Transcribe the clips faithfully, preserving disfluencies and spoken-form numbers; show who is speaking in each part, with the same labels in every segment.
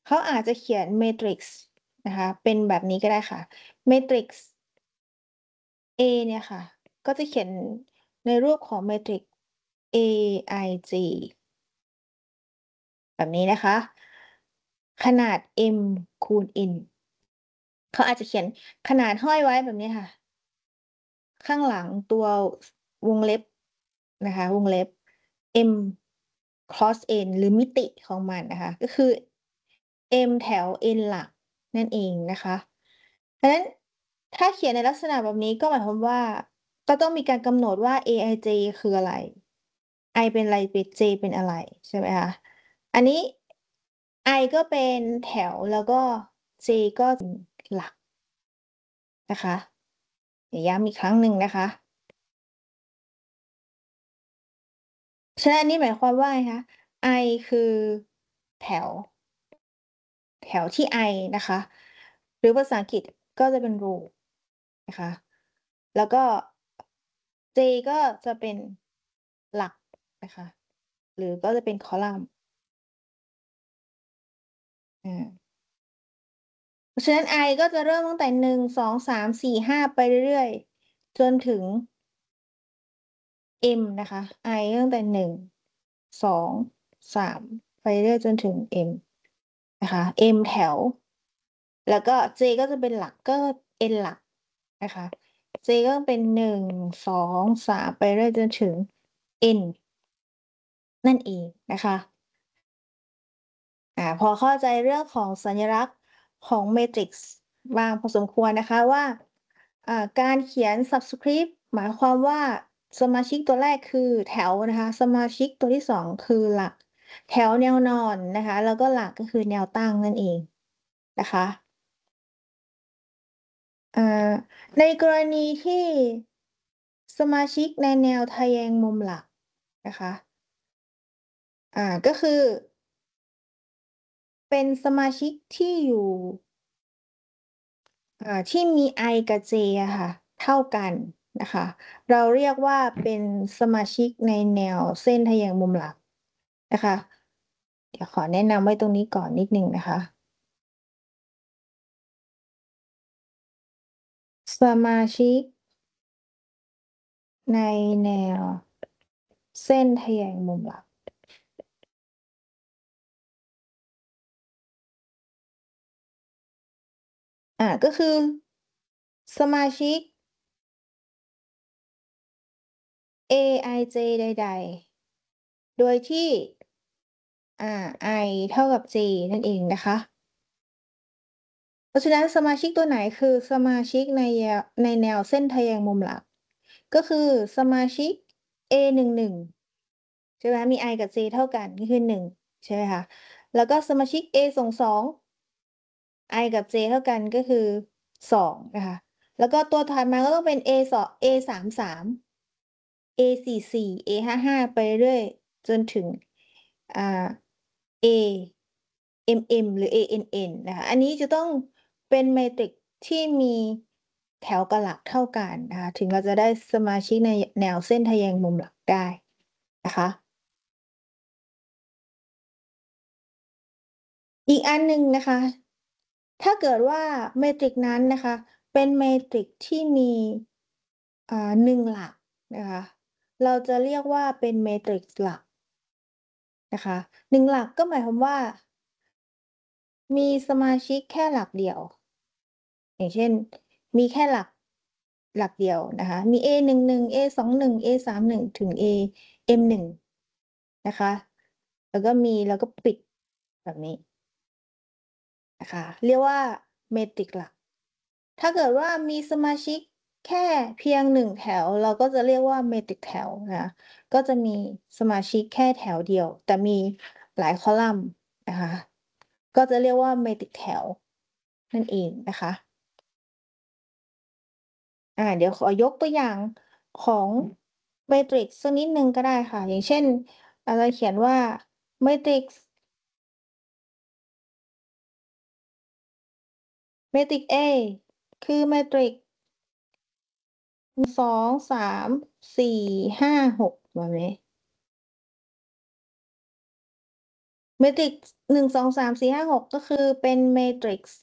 Speaker 1: เขาอาจจะเขียน matrix นะคะ เป็นแบบนี้ก็ได้ค่ะ matrix A เนี่ยค่ะ ก็จะเขียนในรูปของ matrix A I G แบบนี้นะคะ ขนาด M คูณ N เขาอาจจะเขียนขนาดห้อยไว้แบบนี้ค่ะ ข้างหลังตัว ส วงเล็บนะคะ วงเล็บ M cross N หรือมิติของมันนะคะ ก็คือ M แถว N หลักนั่นเองนะคะ เพราะฉะนั้นถ้าเขียนในลักษณะแบบนี้ ก็หมายความว่า ก็ต้องมีการกำหนดว่า Aij คืออะไร I เป็นอะไร เป J เป็นอะไร ใช่ไหมคะ อันนี้ I ก็เป็นแถว แล้วก็ J ก็ เป็น หลัก นะคะ เดี๋ยวย้ำอีกครั้งหนึ่งนะคะ ฉะนั้นอันนี้หมายความว่าไงคะ I คือแถว แถวที่ I นะคะ หรือภาษาอังกฤษก็จะเป็น row นะคะ แล้วก็ J ก็จะเป็นหลักนะคะ หรือก็จะเป็นคอลัมน์ อา เพราะฉะนั้น I ก็จะเริ่มตั้งแต่ หนึ่ง สอง สาม สี่ ห้า ไปเรื่อย ๆ จนถึง M นะคะ I ตั้งแต่ หนึ่ง สอง สาม ไปเรื่อย ๆ จนถึง M นะคะ M แถว แล้วก็ J ก็จะเป็นหลัก ก็ N หลักนะคะ J ก็ต้องเป็น หนึ่ง สอง สาม ไปเรื่อยจนถึง N นั่นเองนะคะ อา พอเข้าใจเรื่องของสัญลักษณ์ของ matrix บ้างพอสมควรนะคะว่า อ่า การเขียน subscript หมายความว่า สมาชิกตัวแรกคือแถวนะคะ สมาชิกตัวที่ สอง คือหลัก แถวแนวนอนนะคะ แล้วก็หลักก็คือแนวตั้งนั่นเองนะคะ อ่า ในกรณีที่ สมาชิกในแนวทแยงมุมหลักนะคะ อ่า ก็คือ เป็นสมาชิกที่อยู่ อ่า ที่มี I กับ J อะค่ะ เท่ากันนะคะ เราเรียกว่าเป็นสมาชิกในแนวเส้นทแยงมุมหลักนะคะ เดี๋ยวขอแนะนำไว้ตรงนี้ก่อนนิดหนึ่งนะคะ สมาชิก ในแนว เส้นทแยงมุมหลัก อา ก็คือ สมาชิก Aij ใด ๆ โดยที่ อ่า I เท่ากับ J นั่นเองนะคะ เพราะฉะนั้นสมาชิกตัวไหนคือสมาชิกในแยว ในแนวเส้นทแยงมุมหลัก ก็คือสมาชิก เอ หนึ่ง หนึ่ง ใช่ไหมคะ มี I กับ J เท่ากัน ก็คือ หนึ่ง ใช่ไหมคะ แล้วก็สมาชิก เอ สอง สอง I กับ J เท่ากัน ก็คือ สอง นะคะ แล้วก็ตัวถัดมาก็ต้องเป็น เอ สอ เอ สาม สาม เอ สี่ สี่ เอ ห้า ห้า ไปเรื่อยจนถึง อ่า เอ เอ็ม เอ็ม หรือ เอ เอ็น เอ็น นะคะ อันนี้จะต้องเป็น matrix ที่มีแถวกับหลักเท่ากันนะคะ ถึงเราจะได้สมาชิกในแนวเส้นทแยงมุมหลักได้นะคะ อีกอันหนึ่งนะคะ ถ้าเกิดว่า matrix นั้นนะคะ เป็น matrix ที่มี อ่า หนึ่ง หลักนะคะ เราจะเรียกว่าเป็น matrix หลัก นะคะ หนึ่ง หลักก็หมายความว่า มีสมาชิกแค่หลักเดียว อย่างเช่น มีแค่หลัก หลักเดียวนะคะ มี เอ หนึ่ง หนึ่ง เอ สอง หนึ่ง เอ สาม หนึ่ง ถึง เอ เอ็ม หนึ่ง นะคะ แล้วก็มี แล้วก็ปิดแบบนี้ นะคะ เรียกว่า matrix หลัก ถ้าเกิดว่ามีสมาชิกแค่เพียง หนึ่ง แถว เราก็จะเรียกว่า matrix แถวนะคะ ก็จะมีสมาชิกแค่แถวเดียว แต่มีหลายคอลัมน์นะคะ ก็จะเรียกว่า matrix แถว นั่นเองนะคะ อ่า เดี๋ยวขอยกตัวอย่างของ matrix สักนิดหนึ่งก็ได้ค่ะ อย่างเช่น อ่า เราเขียนว่า matrix matrix A คือ matrix สอง สาม สี่ ห้า หก แบบนี้เมตริกซ์หนึ่ง สอง สาม สี่ ห้า หกก็คือเป็นเมตริกซ์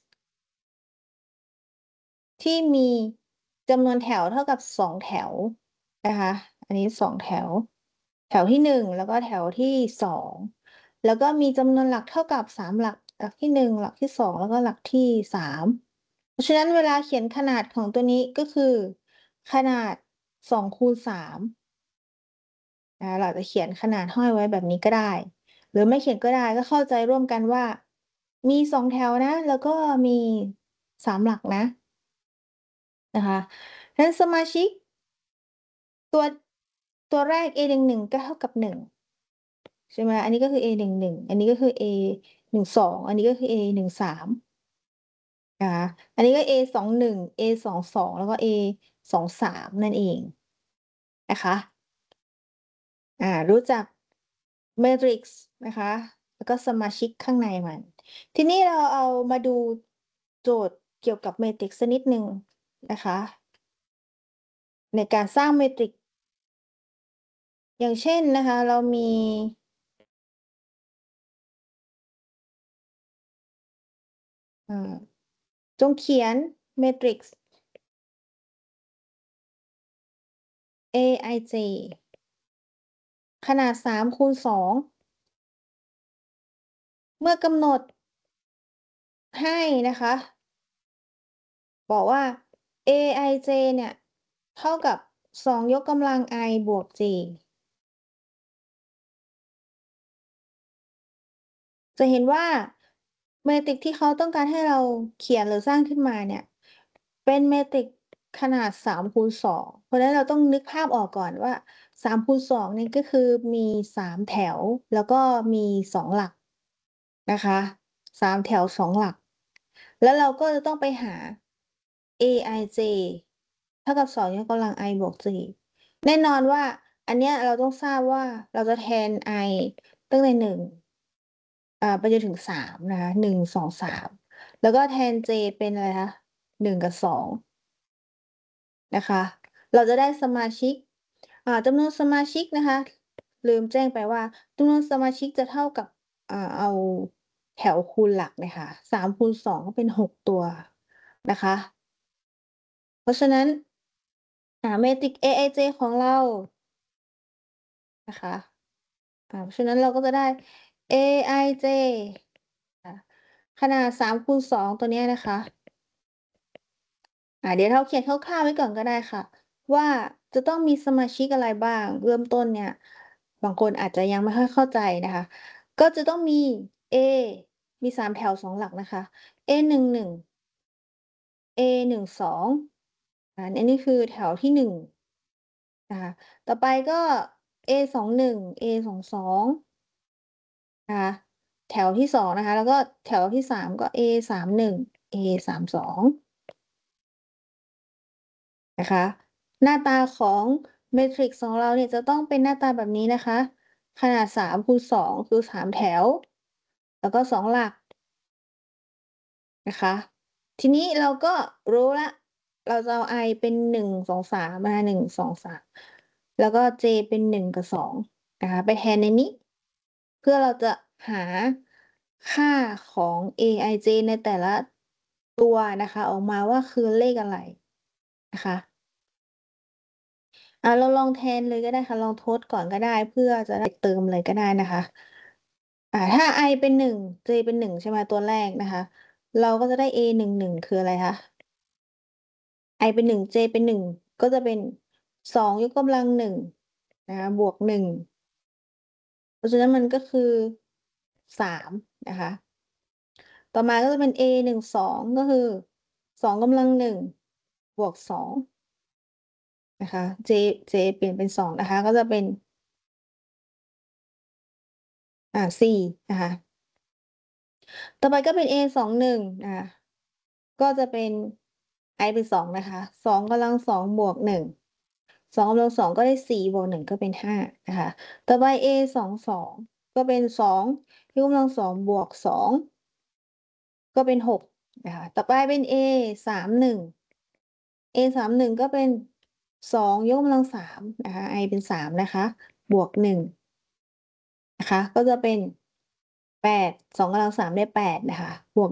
Speaker 1: ที่มีจำนวนแถวเท่ากับสองแถวนะคะอันนี้สองแถวแถวที่หนึ่งแล้วก็แถวที่สองแล้วก็มีจำนวนหลักเท่ากับสามหลักหลักที่หนึ่งหลักที่สองแล้วก็หลักที่สามเพราะฉะนั้นเวลาเขียนขนาดของตัวนี้ก็คือขนาดสองคูณสามนะคะเราอาจจะเขียนขนาดห้อยไว้แบบนี้ก็ได้หรือไม่เขียนก็ได้ก็เข้าใจร่วมกันว่ามีสองแถวนะแล้วก็มีสามหลักนะ นะคะฉะนั้นสมาชิกตัวตัวแรก เอ หนึ่ง หนึ่งก็เท่ากับหนึ่งใช่ไหมอันนี้ก็คือ เอ หนึ่ง หนึ่งอันนี้ก็คือ เอ หนึ่ง สองอันนี้ก็คือ เอ หนึ่ง สามนะคะอันนี้ก็ เอ สอง หนึ่ง เอ สอง สองแล้วก็ เอ สอง สามนั่นเองนะคะอ่ารู้จัก Matrix นะคะแล้วก็สมาชิกข้างในมันทีนี้เราเอามาดูโจทย์เกี่ยวกับ Matrix สักนิดหนึ่งนะคะในการสร้าง Matrix อย่างเช่นนะคะเรามีอ่าจงเขียน Matrix เอ ไอ เจ ขนาดสามคูณสองเมื่อกำหนดให้นะคะบอกว่า เอ ไอ เจ เนี่ยเท่ากับสองยกกำลัง i บวก j จะเห็นว่าเมตริกที่เขาต้องการให้เราเขียนหรือสร้างขึ้นมาเนี่ยเป็นเมตริกขนาดสามคูณสองเพราะฉะนั้นเราต้องนึกภาพออกก่อนว่าสามคูณสองเนี่ยก็คือมีสามแถวแล้วก็มีสองหลักนะคะสามแถวสองหลักแล้วเราก็จะต้องไปหา เอ ไอ เจ เท่ากับสองยกกำลัง i บวก j แน่นอนว่าอันเนี้ยเราต้องทราบว่าเราจะแทน i ตั้งแต่หนึ่ง อ่าไปจนถึงสามนะคะหนึ่ง สอง สามแล้วก็แทน J เป็นอะไรคะหนึ่งกับสองนะคะเราจะได้สมาชิกอ่าจำนวนสมาชิกนะคะลืมแจ้งไปว่าจำนวนสมาชิกจะเท่ากับอ่าเอาแถวคูณหลักเลยค่ะสามคูณสองก็เป็นหกตัวนะคะเพราะฉะนั้นอ่าเมตริก เอ ไอ เจ ของเรานะคะอ่าเพราะฉะนั้นเราก็จะได้ เอ ไอ เจ อ่าขนาดสามคูณสองตัวเนี้ยนะคะ อ่าเดี๋ยวเราเขียนคร่าวๆไว้ก่อนก็ได้ค่ะว่าจะต้องมีสมาชิกอะไรบ้างเริ่มต้นเนี่ยบางคนอาจจะยังไม่ค่อยเข้าใจนะคะก็จะต้องมี A มีสามแถวสองหลักนะคะ เอ หนึ่ง หนึ่ง เอ หนึ่ง สองอ่าอันนี้คือแถวที่หนึ่งนะคะต่อไปก็ เอ สอง หนึ่ง เอ สอง สองนะคะแถวที่สองนะคะแล้วก็แถวที่สามก็ เอ สาม หนึ่ง เอ สาม สอง นะคะหน้าตาของเมทริกซ์ของเราเนี่ยจะต้องเป็นหน้าตาแบบนี้นะคะขนาดสามคูณสองคือสามแถวแล้วก็สองหลักนะคะทีนี้เราก็รู้แล้วเราจะเอา i เป็นหนึ่ง สอง สามนะคะหนึ่ง สอง สามแล้วก็ j เป็นหนึ่งกับสองนะคะไปแทนในนี้เพื่อเราจะหาค่าของ เอ ไอ เจ ในแต่ละตัวนะคะออกมาว่าคือเลขอะไรนะคะ อ่าเราลองแทนเลยก็ได้ค่ะลองทดก่อนก็ได้เพื่อจะได้เติมเลยก็ได้นะคะอ่าถ้า i เป็นหนึ่ง j เป็นหนึ่งใช่ไหมตัวแรกนะคะเราก็จะได้ a หนึ่งหนึ่งคืออะไรคะ i เป็นหนึ่ง j เป็นหนึ่งก็จะเป็นสองยกกำลังหนึ่งนะคะบวกหนึ่งเพราะฉะนั้นมันก็คือสามนะคะต่อมาก็จะเป็น a หนึ่งสองก็คือสองกำลังหนึ่งบวกสองนะคะ j j เปลี่ยนเป็นสองนะคะก็จะเป็นอ่าสี่นะคะ ต่อไปก็เป็น เอ สอง หนึ่งอ่าก็จะเป็น i เป็นสองนะคะสองกำลังสองบวกหนึ่งสองกำลังสองก็ได้สี่บวกหนึ่งก็เป็นห้านะคะต่อไป เอ สอง สองก็เป็นสองยกกำลังสองบวกสองก็เป็นหกนะคะต่อไปเป็น เอ สาม หนึ่ง เอ สาม หนึ่งก็เป็นสองยกกำลังสามนะคะ i เป็นสามนะคะบวกหนึ่งนะคะก็จะเป็นแปด สอง กำลัง สาม ได้ แปด นะคะ บวก